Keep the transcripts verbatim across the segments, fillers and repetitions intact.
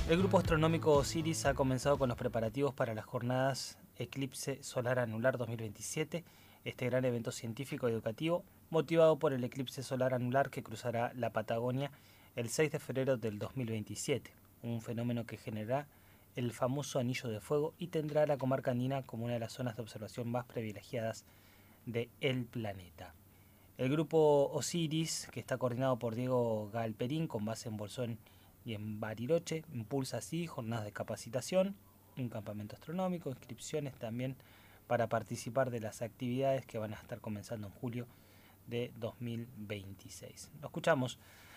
El grupo astronómico Osiris ha comenzado con los preparativos para las jornadas Eclipse Solar Anular dos mil veintisiete, este gran evento científico y educativo motivado por el eclipse solar anular que cruzará la Patagonia el seis de febrero del dos mil veintisiete, un fenómeno que generará el famoso anillo de fuego y tendrá a la comarca andina como una de las zonas de observación más privilegiadas del planeta. El grupo Osiris, que está coordinado por Diego Galperín, con base en Bolsón y en Bariloche, impulsa así jornadas de capacitación, un campamento astronómico, inscripciones también para participar de las actividades que van a estar comenzando en julio de dos mil veintiséis. Lo escuchamos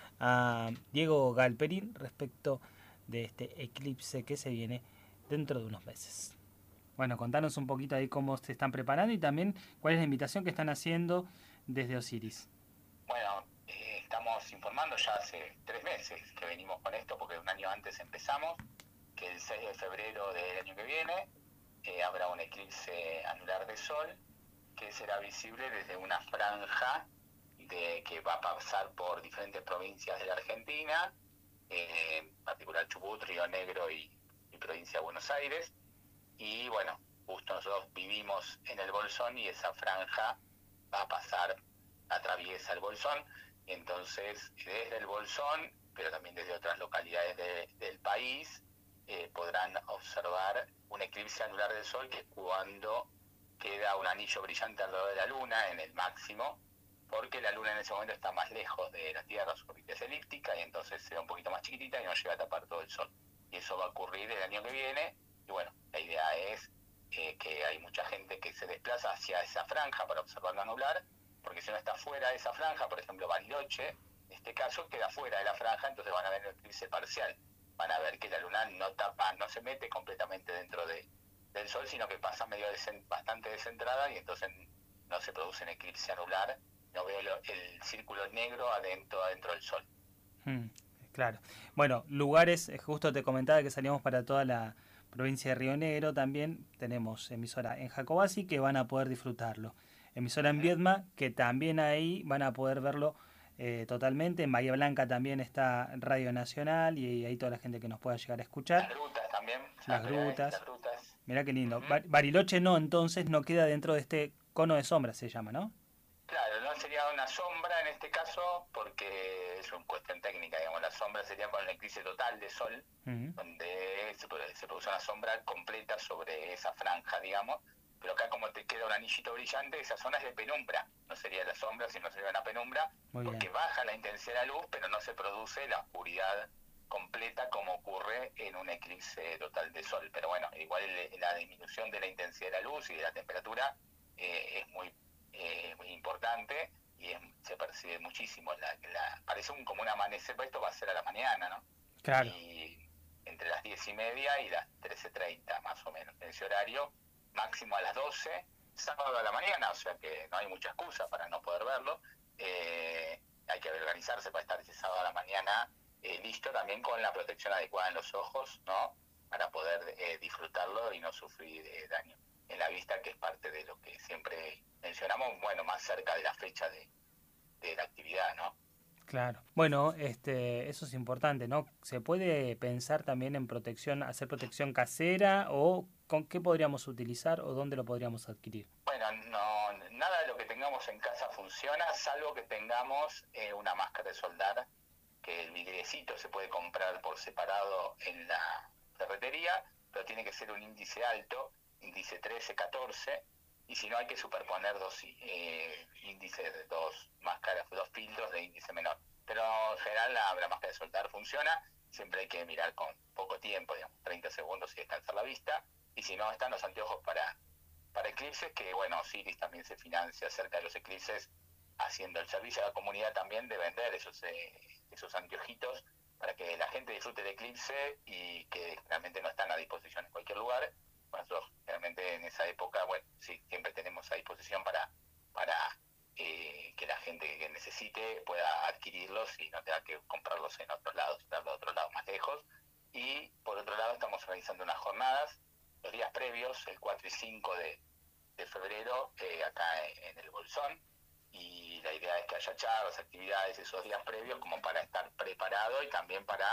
a Diego Galperín respecto de este eclipse que se viene dentro de unos meses. Bueno, contanos un poquito ahí cómo se están preparando y también cuál es la invitación que están haciendo desde Osiris. Bueno, eh, estamos informando ya hace tres meses que venimos con esto, porque un año antes empezamos, que el seis de febrero del año que viene eh, habrá un eclipse anular de sol que será visible desde una franja de, que va a pasar por diferentes provincias de la Argentina, eh, en particular Chubut, Río Negro y, y provincia de Buenos Aires. Y bueno, justo nosotros vivimos en el Bolsón y esa franja va a pasar, atraviesa el Bolsón, y entonces desde el Bolsón, pero también desde otras localidades de, del país, eh, podrán observar un eclipse anular del Sol, que es cuando queda un anillo brillante alrededor de la Luna en el máximo, porque la Luna en ese momento está más lejos de la Tierra, su órbita es elíptica, y entonces se ve un poquito más chiquitita y no llega a tapar todo el Sol. Y eso va a ocurrir el año que viene, y bueno, la idea es eh, que hay mucha gente que se desplaza hacia esa franja para observarlo anular, porque si no está fuera de esa franja, por ejemplo Bariloche, en este caso queda fuera de la franja, entonces van a ver el eclipse parcial, van a ver que la luna no tapa, no se mete completamente dentro de, del Sol, sino que pasa medio desen, bastante descentrada, y entonces no se produce un eclipse anular, no veo el, el círculo negro adentro, adentro del Sol. Hmm, claro. Bueno, lugares, justo te comentaba que salimos para toda la provincia de Río Negro, también tenemos emisora en Jacobasi que van a poder disfrutarlo. Emisora en Viedma, que también ahí van a poder verlo eh, totalmente. En Bahía Blanca también está Radio Nacional y ahí toda la gente que nos pueda llegar a escuchar. Las grutas también, Las San Andrés, las grutas. grutas. Mirá qué lindo. Uh-huh. Bar Bariloche no, entonces no queda dentro de este cono de sombra, se llama, ¿no? Claro, no sería una sombra en este caso, porque es una cuestión técnica, digamos. La sombra sería con el eclipse total de sol, uh-huh, donde se, se produce una sombra completa sobre esa franja, digamos. Pero acá, como te queda un anillito brillante, esa zona es de penumbra. No sería la sombra, sino sería una penumbra, muy porque bien, baja la intensidad de la luz, pero no se produce la oscuridad completa como ocurre en un eclipse total de sol. Pero bueno, igual la disminución de la intensidad de la luz y de la temperatura eh, es muy Eh, muy importante, y es, se percibe muchísimo. La, la, parece un, como un amanecer, pero esto va a ser a la mañana, ¿no? Claro. Y entre las diez y media y las trece treinta, más o menos, en ese horario, máximo a las doce, sábado a la mañana, o sea que no hay mucha excusa para no poder verlo. Eh, hay que organizarse para estar ese sábado a la mañana eh, listo, también con la protección adecuada en los ojos, ¿no? Para poder eh, disfrutarlo y no sufrir eh, daño en la vista, que es parte de lo que siempre mencionamos, bueno, más cerca de la fecha de, de la actividad, ¿no? Claro. Bueno, este, eso es importante, ¿no? ¿Se puede pensar también en protección, hacer protección casera, o con qué podríamos utilizar o dónde lo podríamos adquirir? Bueno, no, nada de lo que tengamos en casa funciona, salvo que tengamos eh, una máscara de soldar, que el vidriecito se puede comprar por separado en la ferretería, pero tiene que ser un índice alto, índice trece, catorce, y si no hay que superponer dos eh, índices de dos máscaras, dos filtros de índice menor. Pero en general la, la máscara de soldar funciona, siempre hay que mirar con poco tiempo, digamos, treinta segundos y descansar la vista, y si no, están los anteojos para, para eclipses, que bueno, Osiris también se financia cerca de los eclipses, haciendo el servicio a la comunidad también de vender esos, eh, esos anteojitos para que la gente disfrute del eclipse, y que realmente no están a disposición en cualquier lugar. Bueno, nosotros realmente en esa época, bueno, sí, siempre tenemos a disposición para, para eh, que la gente que necesite pueda adquirirlos y no tenga que comprarlos en otros lados, darlos a otros lados más lejos. Y por otro lado estamos organizando unas jornadas los días previos, el cuatro y cinco de, de febrero, eh, acá en el Bolsón, y la idea es que haya charlas, actividades esos días previos, como para estar preparado y también para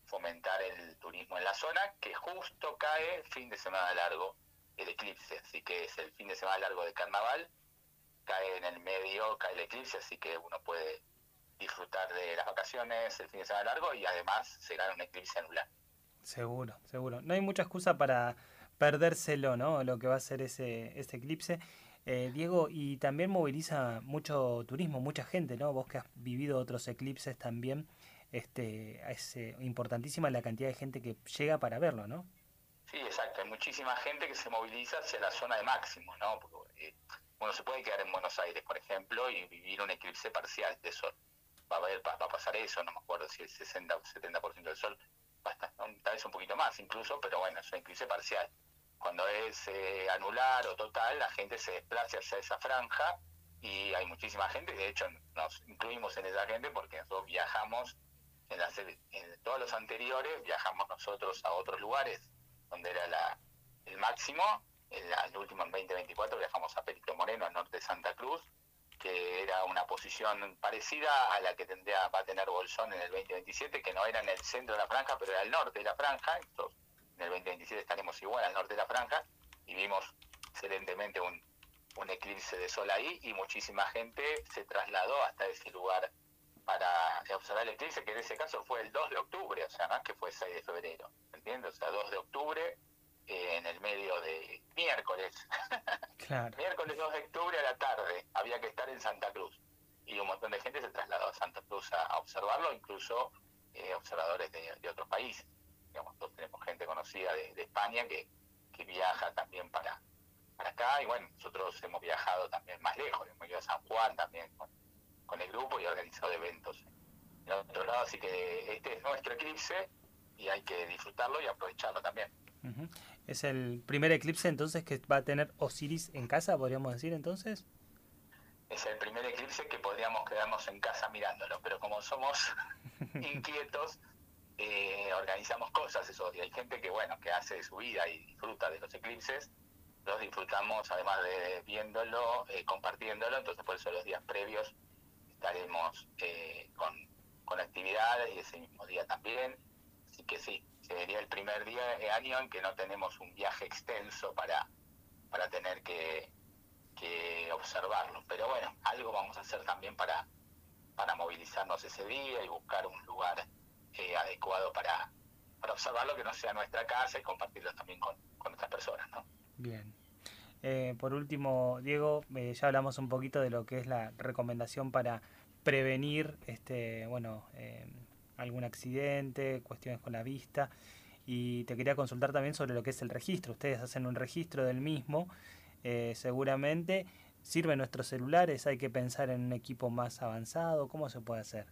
fomentar el turismo en la zona, que justo cae fin de semana largo el eclipse, así que es el fin de semana largo de carnaval, cae en el medio, cae el eclipse, así que uno puede disfrutar de las vacaciones el fin de semana largo y además se gana un eclipse anular. Seguro, seguro. No hay mucha excusa para perdérselo, ¿no? Lo que va a ser ese, ese eclipse. Eh, Diego, y también moviliza mucho turismo, mucha gente, ¿no? Vos que has vivido otros eclipses también, este, es eh, importantísima la cantidad de gente que llega para verlo, ¿no? Sí, exacto. Hay muchísima gente que se moviliza hacia la zona de máximo, ¿no? Porque, eh, uno se puede quedar en Buenos Aires, por ejemplo, y vivir un eclipse parcial de sol. Va a, haber, va a pasar eso, no me acuerdo si el sesenta o setenta por ciento del sol, basta, ¿no? Tal vez un poquito más incluso, pero bueno, es un eclipse parcial. Cuando es eh, anular o total, la gente se desplaza hacia esa franja y hay muchísima gente, de hecho nos incluimos en esa gente porque nosotros viajamos, en, las, en todos los anteriores viajamos nosotros a otros lugares donde era la, el máximo. En la, el último, en veinte veinticuatro, viajamos a Perito Moreno, al norte de Santa Cruz, que era una posición parecida a la que tendría, va a tener Bolsón en el veinte veintisiete, que no era en el centro de la franja, pero era al norte de la franja. Entonces, en el veinte veintisiete estaremos igual al norte de la franja, y vimos excelentemente un, un eclipse de sol ahí, y muchísima gente se trasladó hasta ese lugar para observar el eclipse, que en ese caso fue el dos de octubre, o sea, no es que fue seis de febrero, ¿entiendes? O sea, dos de octubre, eh, en el medio de miércoles. Claro. Miércoles dos de octubre a la tarde, había que estar en Santa Cruz. Y un montón de gente se trasladó a Santa Cruz a, a observarlo, incluso eh, observadores de, de otros países. Digamos, nosotros tenemos gente conocida de, de España que, que viaja también para, para acá, y bueno, nosotros hemos viajado también más lejos, hemos ido a San Juan también con, con el grupo y organizado eventos en otro lado, así que este es nuestro eclipse y hay que disfrutarlo y aprovecharlo también. Uh-huh. ¿Es el primer eclipse entonces que va a tener Osiris en casa, podríamos decir entonces? Es el primer eclipse que podríamos quedarnos en casa mirándolo, pero como somos inquietos, eh, organizamos cosas esos días. Hay gente que, bueno, que hace su vida y disfruta de los eclipses, los disfrutamos además de viéndolo, eh, compartiéndolo, entonces por eso los días previos estaremos eh, con, con actividades, y ese mismo día también. Así que sí, sería el primer día de año en que no tenemos un viaje extenso para, para tener que, que observarlo. Pero bueno, algo vamos a hacer también para, para movilizarnos ese día y buscar un lugar eh, adecuado para, para observarlo, que no sea nuestra casa, y compartirlo también con, con otras personas, ¿no? Bien. Eh, por último, Diego, eh, ya hablamos un poquito de lo que es la recomendación para prevenir este, bueno, eh, algún accidente, cuestiones con la vista, y te quería consultar también sobre lo que es el registro. Ustedes hacen un registro del mismo, eh, seguramente. ¿Sirven nuestros celulares? ¿Hay que pensar en un equipo más avanzado? ¿Cómo se puede hacer?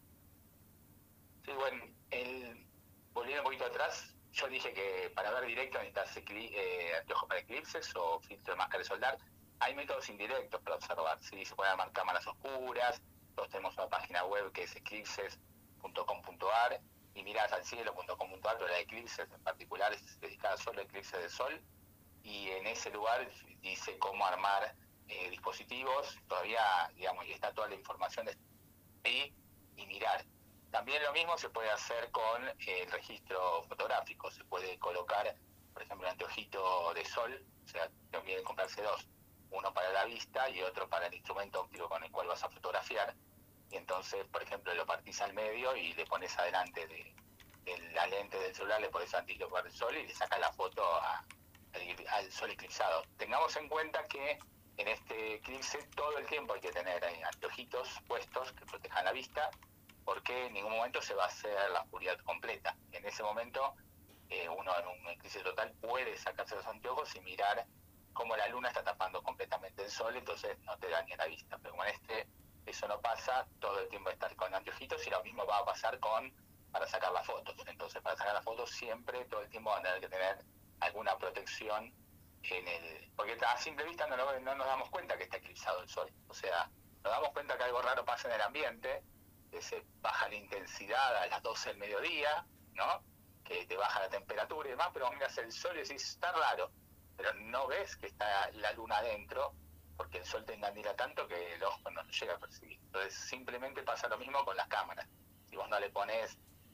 Sí, bueno, el, volviendo un poquito atrás, yo dije que para ver directo necesitas eh, anteojos para eclipses o filtro de máscara de soldar. Hay métodos indirectos para observar, ¿sí? Se pueden armar cámaras oscuras. Nosotros tenemos una página web que es eclipses punto com punto a r y mirasalcielo punto com punto a r, pero la de eclipses en particular es dedicada solo a eclipses de sol, y en ese lugar dice cómo armar eh, dispositivos. Todavía, digamos, y está toda la información de ahí, y mirar. También lo mismo se puede hacer con eh, el registro fotográfico. Se puede colocar, por ejemplo, un anteojito de sol, o sea, conviene comprarse dos, uno para la vista y otro para el instrumento óptico con el cual vas a fotografiar. Y entonces, por ejemplo, lo partís al medio y le pones adelante de, de la lente del celular, le pones anteojos del sol y le sacas la foto a, al, al sol eclipsado. Tengamos en cuenta que en este eclipse todo el tiempo hay que tener eh, anteojitos puestos que protejan la vista, porque en ningún momento se va a hacer la oscuridad completa. En ese momento, eh, uno en un eclipse total puede sacarse los anteojos y mirar cómo la luna está tapando completamente el sol, entonces no te daña la vista. Pero como en este eso no pasa, todo el tiempo estar con anteojitos, y lo mismo va a pasar con para sacar las fotos. Entonces, para sacar las fotos siempre, todo el tiempo van a tener que tener alguna protección en el, porque a simple vista no, no, no nos damos cuenta que está eclipsado el sol. O sea, nos damos cuenta que algo raro pasa en el ambiente, que se baja la intensidad a las doce del mediodía, ¿no? Que te baja la temperatura y demás, pero miras el sol y decís, está raro, pero no ves que está la luna adentro, porque el sol te enganila tanto que el ojo no lo llega a percibir. Entonces simplemente pasa lo mismo con las cámaras. Si vos no le pones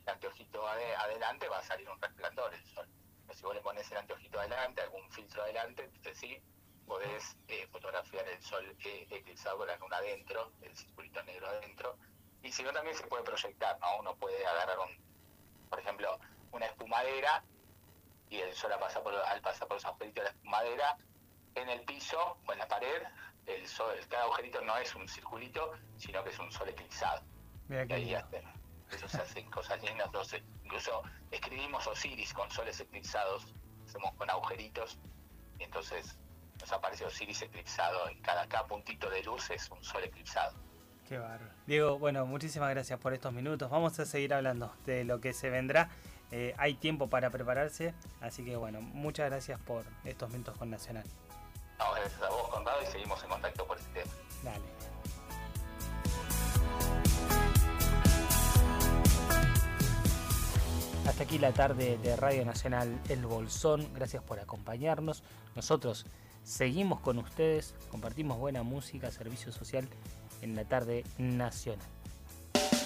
el anteojito ade- adelante va a salir un resplandor del sol. Pero si vos le pones el anteojito adelante, algún filtro adelante, entonces sí, podés eh, fotografiar el sol eh, eclipsado con la luna adentro, el circulito negro adentro, y si no también se puede proyectar, ¿no? Uno puede agarrar, un, por ejemplo, una espumadera, y el sol al pasar por, al pasar por los agujeritos de la espumadera, en el piso o en la pared, el sol, cada agujerito no es un circulito, sino que es un sol eclipsado. Mira Y qué ahí lindo. hacen, eso se hacen cosas lindas, entonces, incluso escribimos Osiris con soles eclipsados, hacemos con agujeritos, y entonces nos aparece Osiris eclipsado, en cada, cada puntito de luz es un sol eclipsado. Qué bárbaro. Diego, bueno, muchísimas gracias por estos minutos. Vamos a seguir hablando de lo que se vendrá. Eh, hay tiempo para prepararse, así que bueno, muchas gracias por estos minutos con Nacional. No, gracias a vos, Conrado, y seguimos en contacto por este tema. Dale. Hasta aquí la tarde de Radio Nacional El Bolsón. Gracias por acompañarnos. Nosotros seguimos con ustedes, compartimos buena música, servicio social en la tarde nacional.